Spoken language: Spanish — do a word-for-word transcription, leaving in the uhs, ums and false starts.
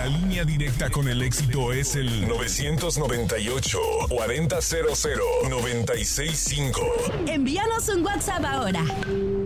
La línea directa con el éxito es el nueve nueve ocho, cuarenta cero cero, noventa y seis cinco. Envíanos un WhatsApp ahora.